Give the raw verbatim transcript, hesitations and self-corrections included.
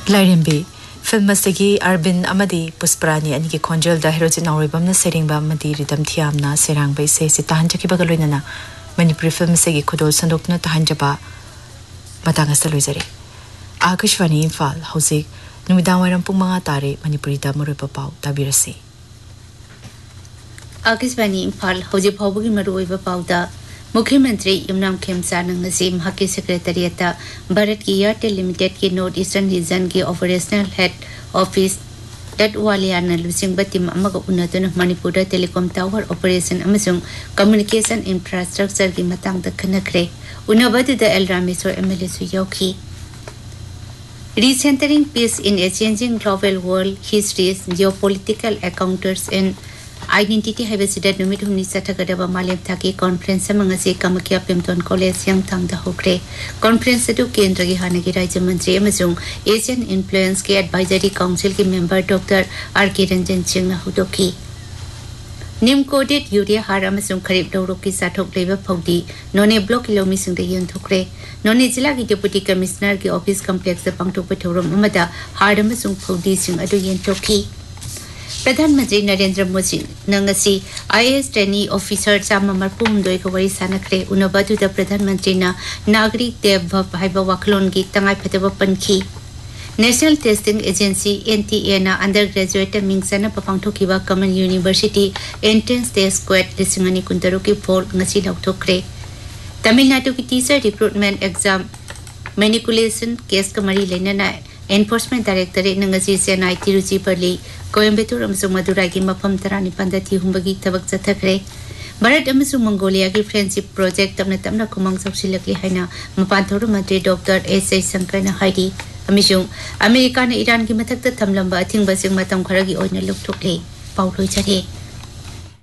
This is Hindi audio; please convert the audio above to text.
Lairimbi film asigi Arvin Amadi Pusparani anigi khonjel da hero chinawribamna seringba amadi ridam thiamna serangbai se se tahanjaki bagaloinana Manipuri film asigi khudol sandokna tahanjaba matanga salujari Akashvani Imphal Hosik numidang wairam pung mga tare Manipuri da maruipa pau tabirasi Akashvani Imphal Hosik phawbugi maruipa pau da मुख्यमंत्री यमुनाम खेमसा नंगसी महाके सेक्रेटरिएट भारत की एयरटेल लिमिटेड के नॉर्थ ईस्टर्न रीजन के operational head office दटवालिया नलुसिंग बतिम अमग उन्नतन Manipur telecom tower operation अमसुंग communication infrastructure की Matang the खनखरे उनबद the L Rameshwar MLA सु योखी Recentering peace in a changing global world, histories, geopolitical encounters and Identity Habesida Numit Hunisa Takadaba Malem Taki Conference Mangasi Kamakia Pimpton College Young Tang the Hokre Conference to Kendra Hanagi Rajamantri Amazon Asian Influence K Advisory Council ki member Doctor R K Ranjan Chingna Hudoki Nim coded Uria Haramazon Karib Doroki Satok Leva Podi None block kilometers the Yan Tokre None Zilagi Deputy Commissioner ki Office Complex the Pangto Patorum Umada Hardamazon Podi Sing Adu Yan Toki प्रधानमंत्री Narendra Modi नंगसी IAS trainee officer चाममर पुमदोय को वरी सानखरे उनबदु द प्रधानमंत्री ना नागरिक देव भाइबा वखलोन की तंगाई फतेब पनखी नेशनल टेस्टिंग एजेंसी एनटीए ना under graduate मिंगसन पपांगथोकिबा common university entrance test squad लिसिंगनी कुंतरो की फोल ngasi लौथोखरे तमिलनाडु की teacher recruitment exam manipulation case का मरी लेना Enforcement Directorate Nangasi Senai Tiruchi Perli, Coimbatore Amazon Madurai ki mafam tarani pandati humbagi tabak sathakre. Bharat Amazon Mongolia ki Friendship Project tamna tamna kumang sapsilakli haina mapanthoro mantri Doctor S A Shankar na haidi. Amishung America na Iran ki mathakta thamlamba athingba sing matam kharagi oina lukthokle. Pauloi chare.